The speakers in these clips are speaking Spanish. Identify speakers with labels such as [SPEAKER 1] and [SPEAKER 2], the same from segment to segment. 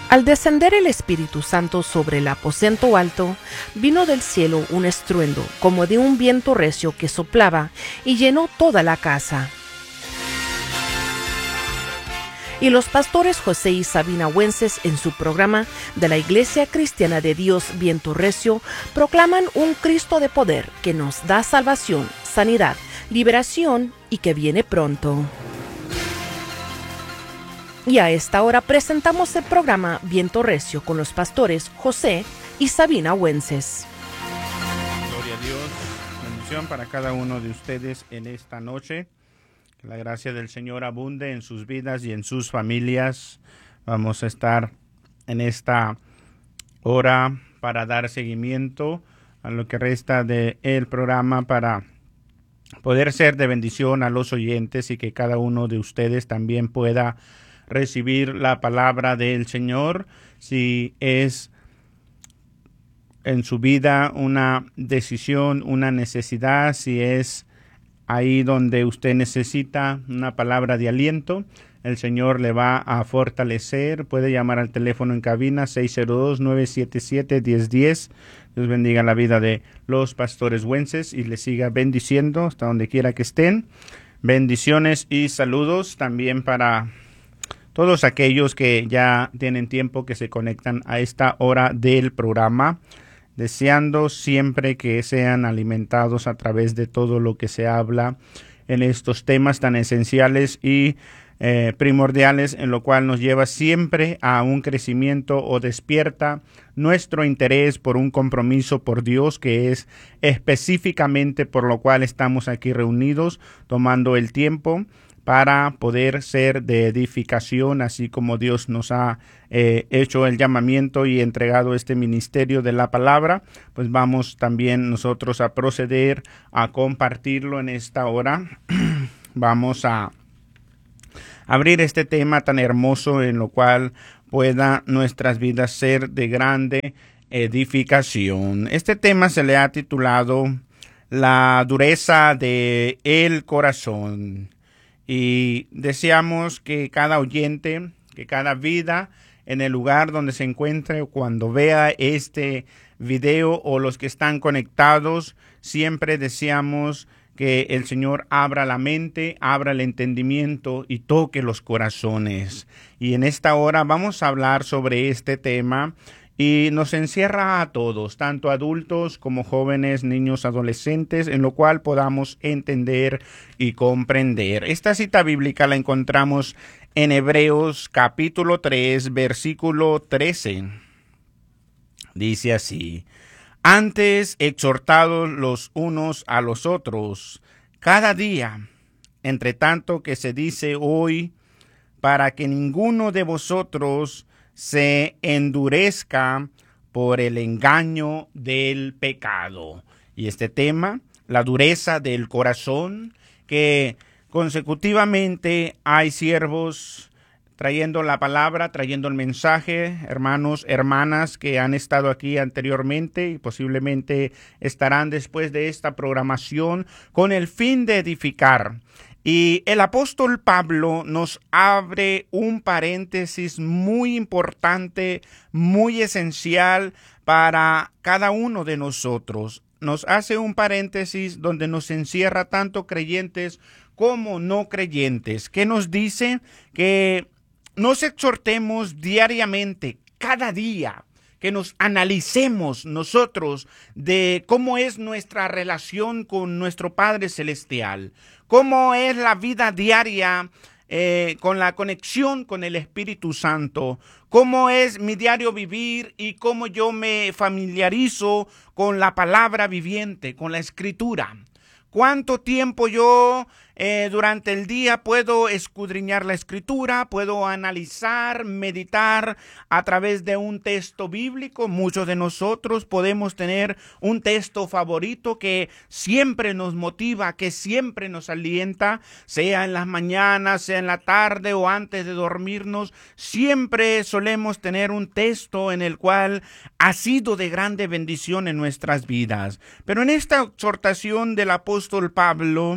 [SPEAKER 1] Al descender el Espíritu Santo sobre el aposento alto, vino del cielo un estruendo como de un viento recio que soplaba y llenó toda la casa. Y los pastores José y Sabina Wences, en su programa de la Iglesia Cristiana de Dios Viento Recio, proclaman un Cristo de poder que nos da salvación, sanidad, liberación y que viene pronto. Y a esta hora presentamos el programa Viento Recio con los pastores José y Sabina Wences.
[SPEAKER 2] Gloria a Dios, bendición para cada uno de ustedes en esta noche. Que la gracia del Señor abunde en sus vidas y en sus familias. Vamos a estar en esta hora para dar seguimiento a lo que resta del programa para poder ser de bendición a los oyentes y que cada uno de ustedes también pueda recibir la palabra del Señor. Si es en su vida una decisión, una necesidad, si es ahí donde usted necesita una palabra de aliento, el Señor le va a fortalecer. Puede llamar al teléfono en cabina 602-977-1010. Dios bendiga la vida de los pastores Wences y les siga bendiciendo hasta donde quiera que estén. Bendiciones y saludos también para todos aquellos que ya tienen tiempo que se conectan a esta hora del programa, deseando siempre que sean alimentados a través de todo lo que se habla en estos temas tan esenciales y primordiales, en lo cual nos lleva siempre a un crecimiento o despierta nuestro interés por un compromiso por Dios, que es específicamente por lo cual estamos aquí reunidos, tomando el tiempo para poder ser de edificación, así como Dios nos ha hecho el llamamiento y entregado este ministerio de la palabra. Pues vamos también nosotros a proceder a compartirlo en esta hora. Vamos a abrir este tema tan hermoso en lo cual pueda nuestras vidas ser de grande edificación. Este tema se le ha titulado La dureza de el corazón. Y deseamos que cada oyente, que cada vida en el lugar donde se encuentre o cuando vea este video o los que están conectados, siempre deseamos que el Señor abra la mente, abra el entendimiento y toque los corazones. Y en esta hora vamos a hablar sobre este tema y nos encierra a todos, tanto adultos como jóvenes, niños, adolescentes, en lo cual podamos entender y comprender. Esta cita bíblica la encontramos en Hebreos capítulo 3, versículo 13. Dice así: Antes exhortados los unos a los otros, cada día, entre tanto que se dice hoy, para que ninguno de vosotros se endurezca por el engaño del pecado. Y este tema, la dureza del corazón, que consecutivamente hay siervos trayendo la palabra, trayendo el mensaje, hermanos, hermanas que han estado aquí anteriormente y posiblemente estarán después de esta programación con el fin de edificar. Y el apóstol Pablo nos abre un paréntesis muy importante, muy esencial para cada uno de nosotros. Nos hace un paréntesis donde nos encierra tanto creyentes como no creyentes, que nos dice que nos exhortemos diariamente, cada día, que nos analicemos nosotros de cómo es nuestra relación con nuestro Padre Celestial, cómo es la vida diaria con la conexión con el Espíritu Santo, cómo es mi diario vivir y cómo yo me familiarizo con la palabra viviente, con la Escritura. ¿Cuánto tiempo yo durante el día puedo escudriñar la Escritura? ¿Puedo analizar, meditar a través de un texto bíblico? Muchos de nosotros podemos tener un texto favorito que siempre nos motiva, que siempre nos alienta, sea en las mañanas, sea en la tarde o antes de dormirnos. Siempre solemos tener un texto en el cual ha sido de grande bendición en nuestras vidas. Pero en esta exhortación del apóstol Pablo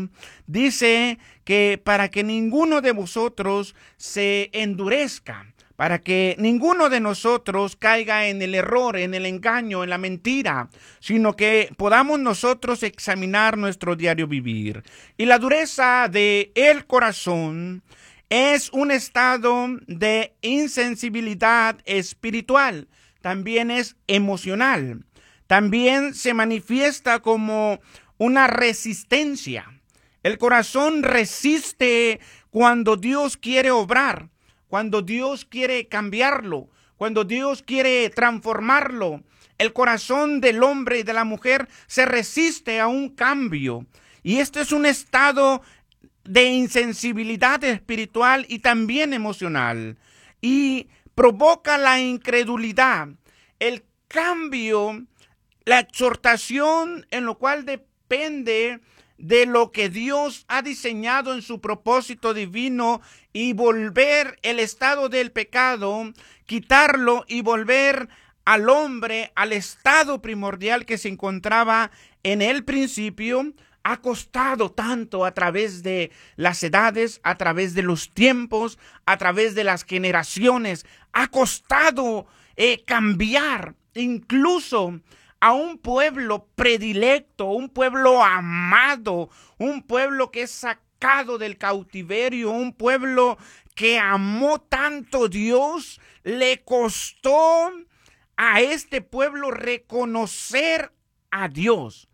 [SPEAKER 2] dice que para que ninguno de vosotros se endurezca, para que ninguno de nosotros caiga en el error, en el engaño, en la mentira, sino que podamos nosotros examinar nuestro diario vivir. Y la dureza de el corazón es un estado de insensibilidad espiritual, también es emocional, también se manifiesta como una resistencia. El corazón resiste cuando Dios quiere obrar, cuando Dios quiere cambiarlo, cuando Dios quiere transformarlo. El corazón del hombre y de la mujer se resiste a un cambio. Y este es un estado de insensibilidad espiritual y también emocional. Y provoca la incredulidad, el cambio, la exhortación en lo cual depende de lo que Dios ha diseñado en su propósito divino y volver el estado del pecado, quitarlo y volver al hombre al estado primordial que se encontraba en el principio. Ha costado tanto a través de las edades, a través de los tiempos, a través de las generaciones. Ha costado cambiar incluso a un pueblo predilecto, un pueblo amado, un pueblo que es sacado del cautiverio, un pueblo que amó tanto Dios. Le costó a este pueblo reconocer a Dios.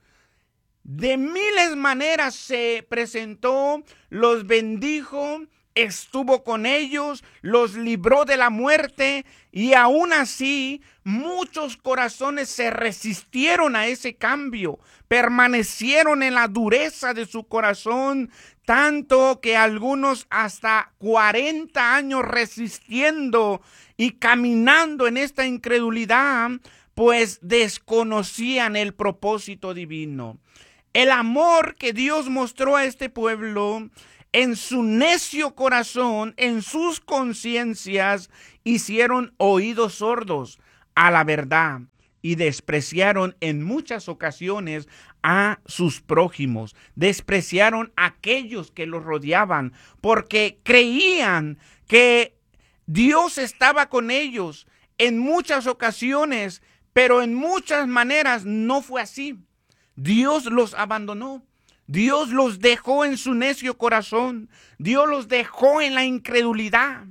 [SPEAKER 2] De miles maneras se presentó, los bendijo, estuvo con ellos, los libró de la muerte, y aún así muchos corazones se resistieron a ese cambio, permanecieron en la dureza de su corazón, tanto que algunos hasta 40 años resistiendo y caminando en esta incredulidad, pues desconocían el propósito divino. El amor que Dios mostró a este pueblo, en su necio corazón, en sus conciencias, hicieron oídos sordos a la verdad y despreciaron en muchas ocasiones a sus prójimos, despreciaron a aquellos que los rodeaban, porque creían que Dios estaba con ellos en muchas ocasiones, pero en muchas maneras no fue así. Dios los abandonó. Dios los dejó en su necio corazón. Dios los dejó en la incredulidad.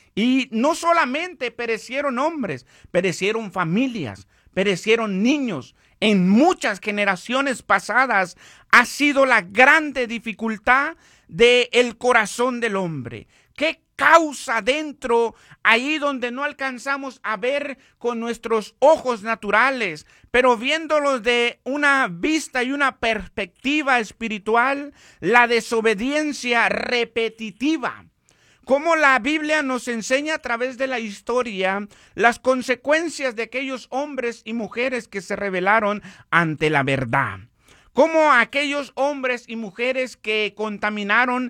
[SPEAKER 2] Y no solamente perecieron hombres, perecieron familias, perecieron niños. En muchas generaciones pasadas ha sido la grande dificultad del corazón del hombre. ¿Qué causa dentro, ahí donde no alcanzamos a ver con nuestros ojos naturales, pero viéndolos de una vista y una perspectiva espiritual? La desobediencia repetitiva. Como la Biblia nos enseña a través de la historia las consecuencias de aquellos hombres y mujeres que se rebelaron ante la verdad. Como aquellos hombres y mujeres que contaminaron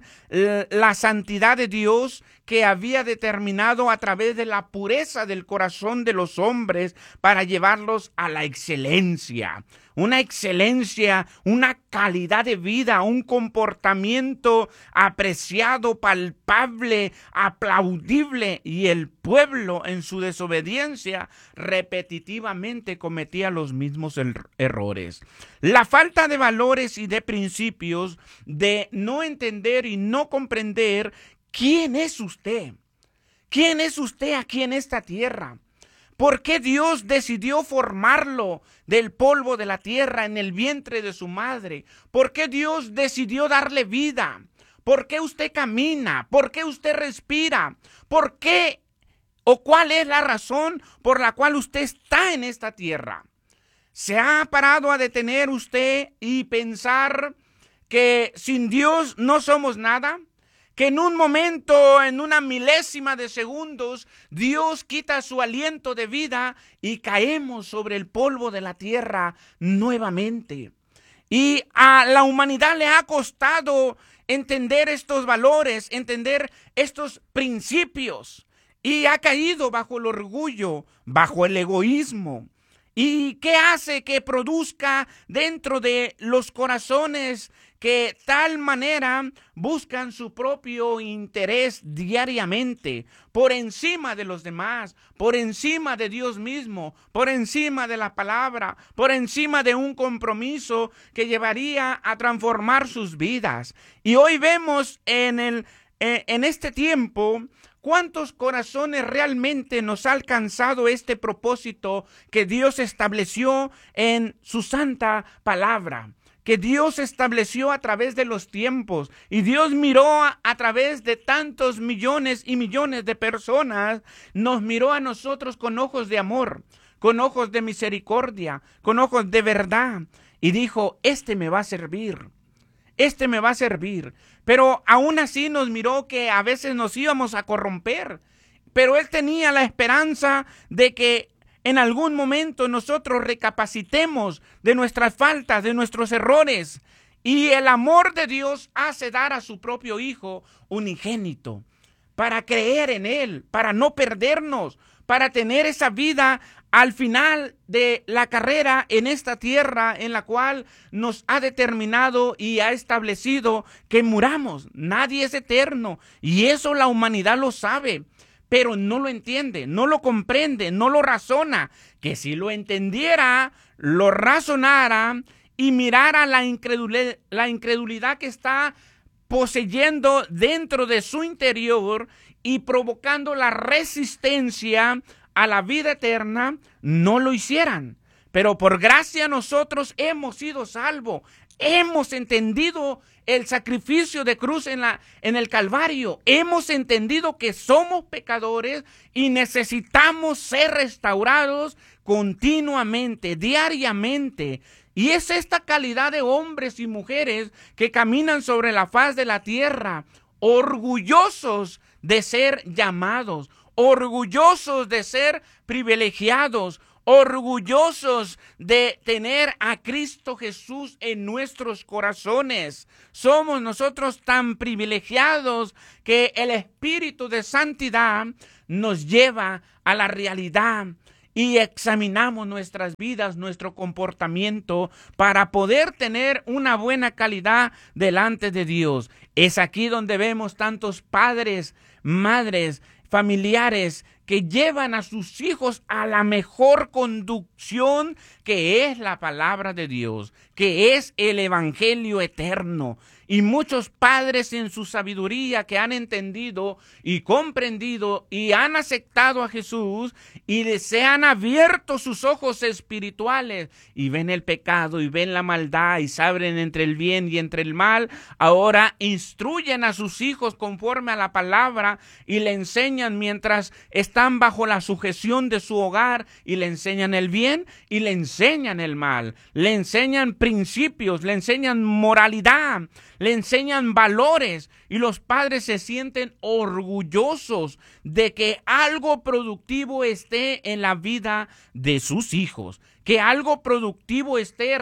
[SPEAKER 2] la santidad de Dios, que había determinado a través de la pureza del corazón de los hombres para llevarlos a la excelencia. Una excelencia, una calidad de vida, un comportamiento apreciado, palpable, aplaudible. Y el pueblo, en su desobediencia, repetitivamente cometía los mismos errores. La falta de valores y de principios, de no entender y no comprender quién es usted. ¿Quién es usted aquí en esta tierra? ¿Por qué Dios decidió formarlo del polvo de la tierra en el vientre de su madre? ¿Por qué Dios decidió darle vida? ¿Por qué usted camina? ¿Por qué usted respira? ¿Por qué o cuál es la razón por la cual usted está en esta tierra? ¿Se ha parado a detener usted y pensar que sin Dios no somos nada? Que en un momento, en una milésima de segundos, Dios quita su aliento de vida y caemos sobre el polvo de la tierra nuevamente. Y a la humanidad le ha costado entender estos valores, entender estos principios, y ha caído bajo el orgullo, bajo el egoísmo. ¿Y qué hace que produzca dentro de los corazones que tal manera buscan su propio interés diariamente, por encima de los demás, por encima de Dios mismo, por encima de la palabra, por encima de un compromiso que llevaría a transformar sus vidas? Y hoy vemos en este tiempo cuántos corazones realmente nos ha alcanzado este propósito que Dios estableció en su santa palabra, que Dios estableció a través de los tiempos, y Dios miró a través de tantos millones y millones de personas, nos miró a nosotros con ojos de amor, con ojos de misericordia, con ojos de verdad, y dijo: este me va a servir. Este me va a servir. Pero aún así nos miró que a veces nos íbamos a corromper. Pero Él tenía la esperanza de que en algún momento nosotros recapacitemos de nuestras faltas, de nuestros errores. Y el amor de Dios hace dar a su propio Hijo unigénito, para creer en Él, para no perdernos, para tener esa vida al final de la carrera en esta tierra en la cual nos ha determinado y ha establecido que muramos. Nadie es eterno, y eso la humanidad lo sabe, pero no lo entiende, no lo comprende, no lo razona. Que si lo entendiera, lo razonara y mirara la incredulidad que está poseyendo dentro de su interior y provocando la resistencia a la vida eterna, no lo hicieran. Pero por gracia nosotros hemos sido salvos. Hemos entendido el sacrificio de cruz en el Calvario. Hemos entendido que somos pecadores y necesitamos ser restaurados continuamente, diariamente. Y es esta calidad de hombres y mujeres que caminan sobre la faz de la tierra, orgullosos de ser llamados, orgullosos de ser privilegiados, orgullosos de tener a Cristo Jesús en nuestros corazones. Somos nosotros tan privilegiados que el Espíritu de Santidad nos lleva a la realidad y examinamos nuestras vidas, nuestro comportamiento, para poder tener una buena calidad delante de Dios. Es aquí donde vemos tantos padres, madres, familiares que llevan a sus hijos a la mejor conducción, que es la palabra de Dios, que es el evangelio eterno. Y muchos padres en su sabiduría que han entendido y comprendido y han aceptado a Jesús y se han abierto sus ojos espirituales y ven el pecado y ven la maldad y saben entre el bien y entre el mal, ahora instruyen a sus hijos conforme a la palabra y le enseñan mientras están bajo la sujeción de su hogar, y le enseñan el bien y le enseñan el mal, le enseñan principios, le enseñan moralidad, le enseñan valores, y los padres se sienten orgullosos de que algo productivo esté en la vida de sus hijos, que algo productivo esté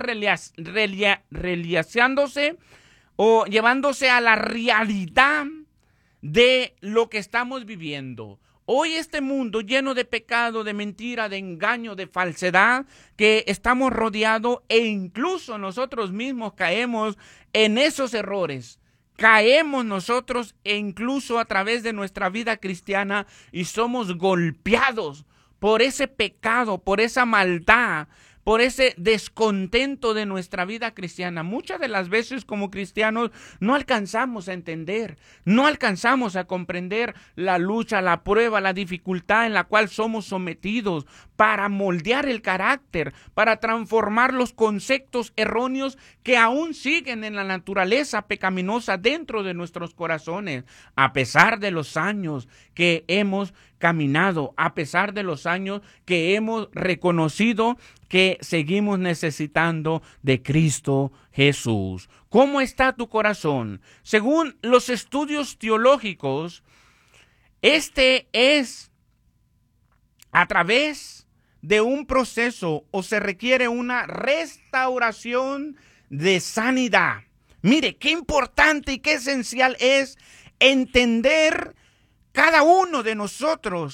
[SPEAKER 2] realizándose o llevándose a la realidad de lo que estamos viviendo. Hoy este mundo lleno de pecado, de mentira, de engaño, de falsedad, que estamos rodeados, e incluso nosotros mismos caemos en esos errores. Caemos nosotros e incluso a través de nuestra vida cristiana, y somos golpeados por ese pecado, por esa maldad, por ese descontento de nuestra vida cristiana. Muchas de las veces como cristianos no alcanzamos a entender, no alcanzamos a comprender la lucha, la prueba, la dificultad en la cual somos sometidos para moldear el carácter, para transformar los conceptos erróneos que aún siguen en la naturaleza pecaminosa dentro de nuestros corazones, a pesar de los años que hemos caminado, a pesar de los años que hemos reconocido que seguimos necesitando de Cristo Jesús. ¿Cómo está tu corazón? Según los estudios teológicos, este es a través de un proceso, o se requiere una restauración de sanidad. Mire, qué importante y qué esencial es entender cada uno de nosotros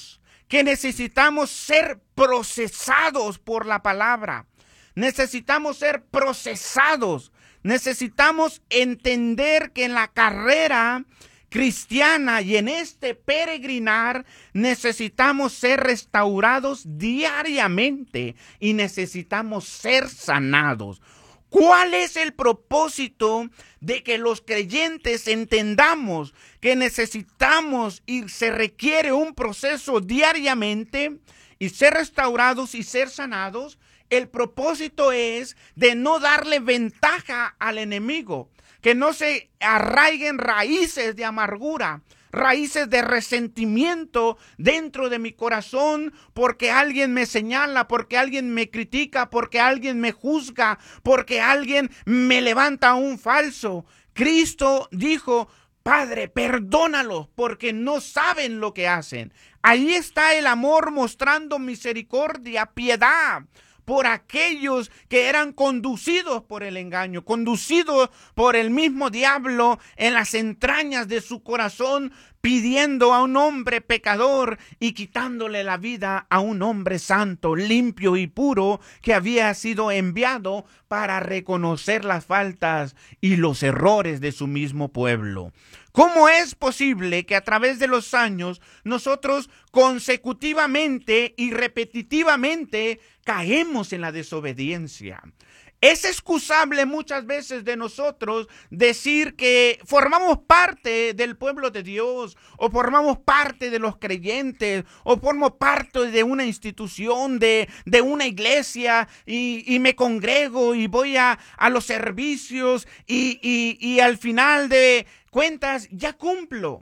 [SPEAKER 2] que necesitamos ser procesados por la palabra. Necesitamos ser procesados. Necesitamos entender que en la carrera cristiana y en este peregrinar necesitamos ser restaurados diariamente y necesitamos ser sanados. ¿Cuál es el propósito de que los creyentes entendamos que necesitamos y se requiere un proceso diariamente y ser restaurados y ser sanados? El propósito es de no darle ventaja al enemigo, que no se arraiguen raíces de amargura, raíces de resentimiento dentro de mi corazón porque alguien me señala, porque alguien me critica, porque alguien me juzga, porque alguien me levanta un falso. Cristo dijo: Padre, perdónalos porque no saben lo que hacen. Ahí está el amor mostrando misericordia, piedad por aquellos que eran conducidos por el engaño, conducidos por el mismo diablo en las entrañas de su corazón, pidiendo a un hombre pecador y quitándole la vida a un hombre santo, limpio y puro, que había sido enviado para reconocer las faltas y los errores de su mismo pueblo. ¿Cómo es posible que a través de los años nosotros consecutivamente y repetitivamente caemos en la desobediencia? Es excusable muchas veces de nosotros decir que formamos parte del pueblo de Dios, o formamos parte de los creyentes, o formo parte de una institución, de una iglesia, y me congrego y voy a los servicios y al final de cuentas ya cumplo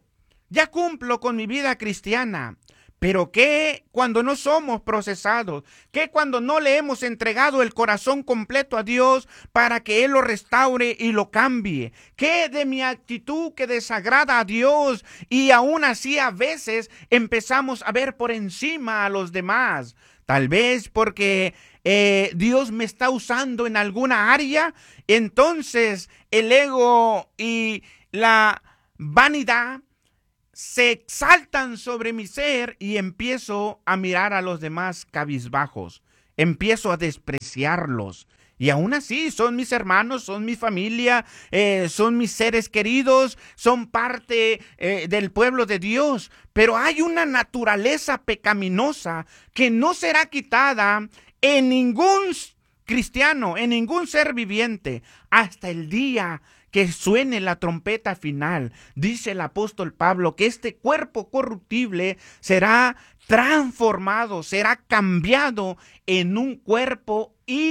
[SPEAKER 2] con mi vida cristiana. Pero ¿qué cuando no somos procesados? ¿Qué cuando no le hemos entregado el corazón completo a Dios para que Él lo restaure y lo cambie? ¿Qué de mi actitud que desagrada a Dios y aún así a veces empezamos a ver por encima a los demás? Tal vez porque Dios me está usando en alguna área, entonces el ego y la vanidad se exaltan sobre mi ser y empiezo a mirar a los demás cabizbajos, empiezo a despreciarlos. Y aún así son mis hermanos, son mi familia, son mis seres queridos, son parte del pueblo de Dios. Pero hay una naturaleza pecaminosa que no será quitada en ningún cristiano, en ningún ser viviente, hasta el día que suene la trompeta final. Dice el apóstol Pablo que este cuerpo corruptible será transformado, será cambiado en un cuerpo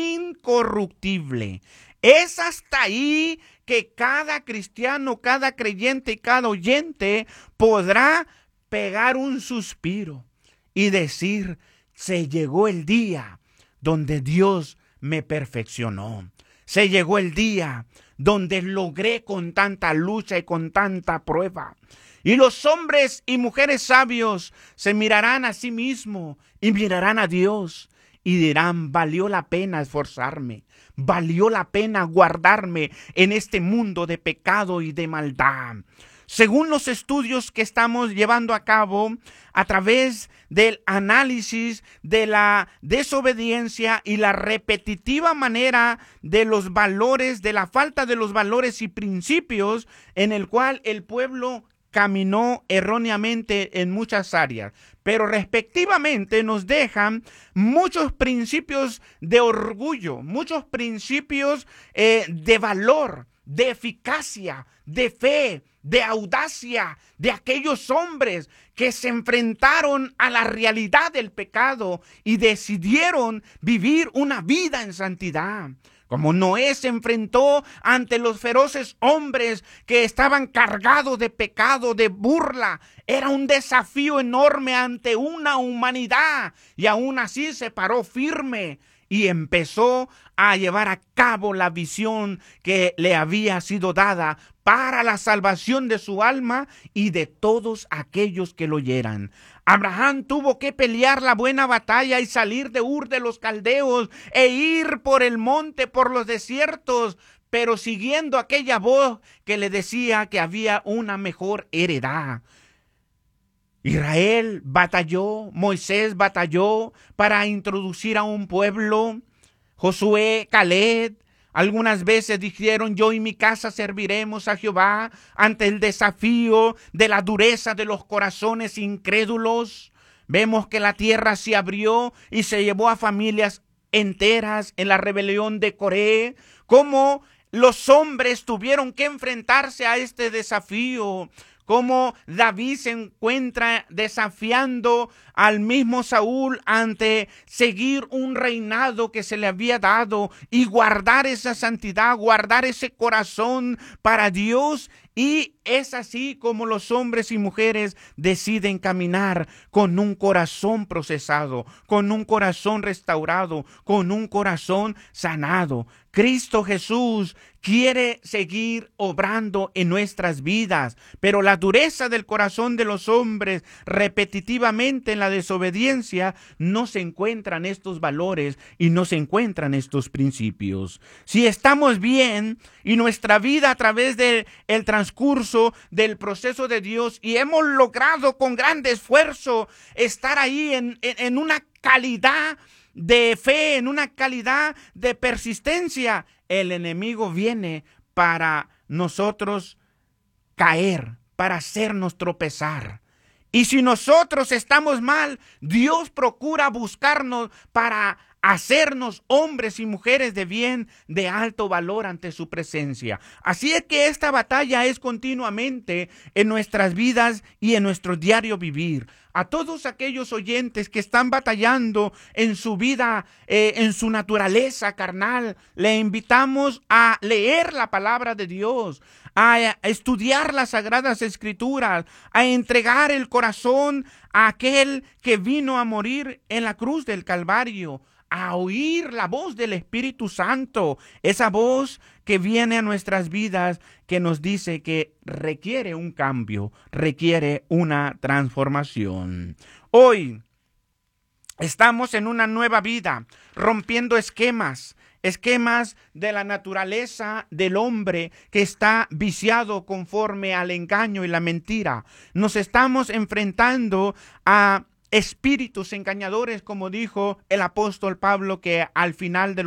[SPEAKER 2] incorruptible. Es hasta ahí que cada cristiano, cada creyente y cada oyente podrá pegar un suspiro y decir: se llegó el día donde Dios me perfeccionó. Se llegó el día donde logré con tanta lucha y con tanta prueba. Y los hombres y mujeres sabios se mirarán a sí mismos y mirarán a Dios y dirán: valió la pena esforzarme, valió la pena guardarme en este mundo de pecado y de maldad. Según los estudios que estamos llevando a cabo a través del análisis de la desobediencia y la repetitiva manera de los valores, de la falta de los valores y principios en el cual el pueblo caminó erróneamente en muchas áreas, pero respectivamente nos dejan muchos principios de orgullo, muchos principios de valor, de eficacia, de fe, de audacia, de aquellos hombres que se enfrentaron a la realidad del pecado y decidieron vivir una vida en santidad. Como Noé se enfrentó ante los feroces hombres que estaban cargados de pecado, de burla. Era un desafío enorme ante una humanidad y aún así se paró firme y empezó a llevar a cabo la visión que le había sido dada para la salvación de su alma y de todos aquellos que lo oyeran. Abraham tuvo que pelear la buena batalla y salir de Ur de los Caldeos e ir por el monte, por los desiertos, pero siguiendo aquella voz que le decía que había una mejor heredad. Israel batalló, Moisés batalló para introducir a un pueblo. Josué, Caleb, algunas veces dijeron: yo y mi casa serviremos a Jehová, ante el desafío de la dureza de los corazones incrédulos. Vemos que la tierra se abrió y se llevó a familias enteras en la rebelión de Coré. Cómo los hombres tuvieron que enfrentarse a este desafío. Cómo David se encuentra desafiando al mismo Saúl ante seguir un reinado que se le había dado y guardar esa santidad, guardar ese corazón para Dios. Y es así como los hombres y mujeres deciden caminar con un corazón procesado, con un corazón restaurado, con un corazón sanado. Cristo Jesús quiere seguir obrando en nuestras vidas, pero la dureza del corazón de los hombres repetitivamente en la desobediencia no se encuentran estos valores y no se encuentran estos principios. Si estamos bien y nuestra vida a través del transcurso del proceso de Dios y hemos logrado con gran esfuerzo estar ahí en una calidad de fe, en una calidad de persistencia, el enemigo viene para nosotros caer, para hacernos tropezar. Y si nosotros estamos mal, Dios procura buscarnos para hacernos hombres y mujeres de bien, de alto valor ante su presencia. Así es que esta batalla es continuamente en nuestras vidas y en nuestro diario vivir. A todos aquellos oyentes que están batallando en su vida, en su naturaleza carnal, le invitamos a leer la palabra de Dios, a estudiar las Sagradas Escrituras, a entregar el corazón a aquel que vino a morir en la cruz del Calvario, a oír la voz del Espíritu Santo, esa voz que viene a nuestras vidas, que nos dice que requiere un cambio, requiere una transformación. Hoy estamos en una nueva vida, rompiendo esquemas de la naturaleza del hombre que está viciado conforme al engaño y la mentira. Nos estamos enfrentando a espíritus engañadores, como dijo el apóstol Pablo, que al final de